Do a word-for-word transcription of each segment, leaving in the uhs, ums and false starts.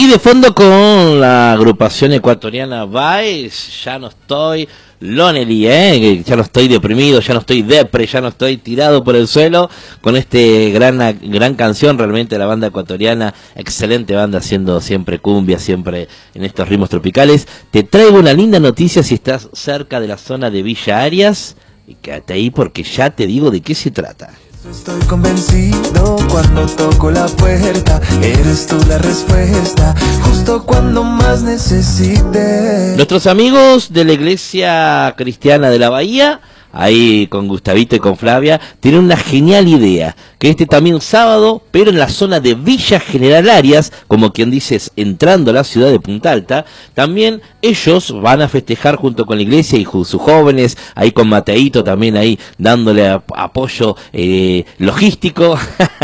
Y de fondo con la agrupación ecuatoriana Vice, ya no estoy lonely, eh, ya no estoy deprimido, ya no estoy depre, ya no estoy tirado por el suelo, con este gran, gran canción, realmente la banda ecuatoriana, excelente banda, haciendo siempre cumbia, siempre en estos ritmos tropicales. Te traigo una linda noticia si estás cerca de la zona de Villa Arias, y quédate ahí porque ya te digo de qué se trata. Estoy convencido cuando toco la puerta, eres tú la respuesta, justo cuando más necesite. Nuestros amigos de la Iglesia Cristiana de la Bahía, ahí con Gustavito y con Flavia, tienen una genial idea, que este también sábado, pero en la zona de Villa General Arias, como quien dice, entrando a la ciudad de Punta Alta, también ellos van a festejar junto con la iglesia y sus jóvenes, ahí con Mateito también ahí dándole ap apoyo eh, logístico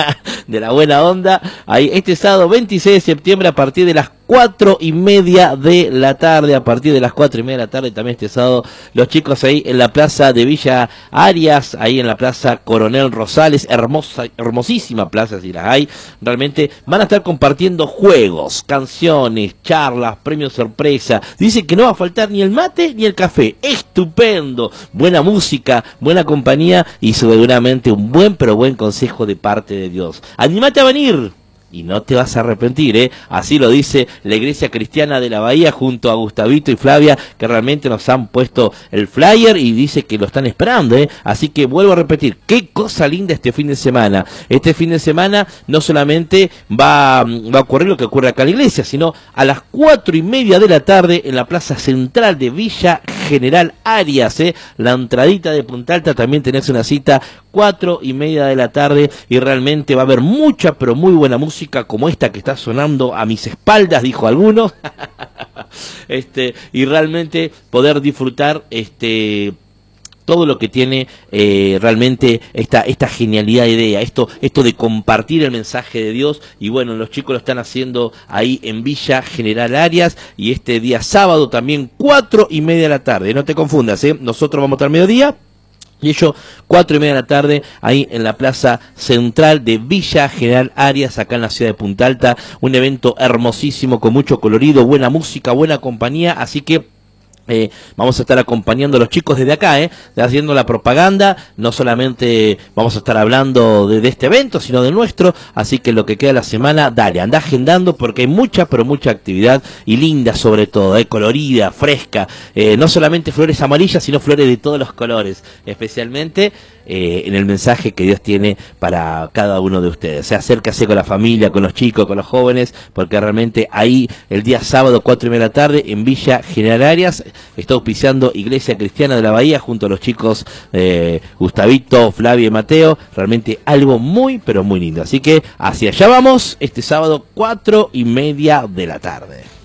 de la buena onda, ahí este sábado veintiséis de septiembre a partir de las cuatro y media de la tarde, a partir de las cuatro y media de la tarde también este sábado, los chicos ahí en la plaza de Villa Arias, ahí en la plaza Coronel Rosales, hermosa, hermosísima plaza si las hay, realmente van a estar compartiendo juegos, canciones, charlas, premios sorpresa, dice que no va a faltar ni el mate ni el café, estupendo, buena música, buena compañía y seguramente un buen pero buen consejo de parte de Dios. ¡Anímate a venir! Y no te vas a arrepentir, ¿eh? Así lo dice la Iglesia Cristiana de la Bahía junto a Gustavito y Flavia, que realmente nos han puesto el flyer y dice que lo están esperando, ¿eh? Así que vuelvo a repetir, qué cosa linda este fin de semana. Este fin de semana no solamente va, va a ocurrir lo que ocurre acá en la iglesia, sino a las cuatro y media de la tarde en la plaza central de Villa General Arias, ¿eh? La entradita de Punta Alta también tenés una cita cuatro y media de la tarde y realmente va a haber mucha pero muy buena música como esta que está sonando a mis espaldas, dijo alguno. este y realmente poder disfrutar este todo lo que tiene eh, realmente esta esta genialidad de idea, esto esto de compartir el mensaje de Dios. Y bueno, los chicos lo están haciendo ahí en Villa General Arias y este día sábado también cuatro y media de la tarde, no te confundas, ¿eh? Nosotros vamos a estar al mediodía y ellos cuatro y media de la tarde ahí en la plaza central de Villa General Arias, acá en la ciudad de Punta Alta, un evento hermosísimo con mucho colorido, buena música, buena compañía, así que Eh, vamos a estar acompañando a los chicos desde acá, eh, haciendo la propaganda, no solamente vamos a estar hablando de, de este evento, sino de nuestro, así que lo que queda de la semana, dale, anda agendando porque hay mucha, pero mucha actividad y linda sobre todo, eh, colorida, fresca, eh, no solamente flores amarillas, sino flores de todos los colores, especialmente eh, en el mensaje que Dios tiene para cada uno de ustedes. O sea, acércase con la familia, con los chicos, con los jóvenes, porque realmente ahí el día sábado, cuatro y media de la tarde, en Villa General Arias, está auspiciando Iglesia Cristiana de la Bahía junto a los chicos eh, Gustavito, Flavia y Mateo, realmente algo muy pero muy lindo, así que hacia allá vamos este sábado cuatro y media de la tarde.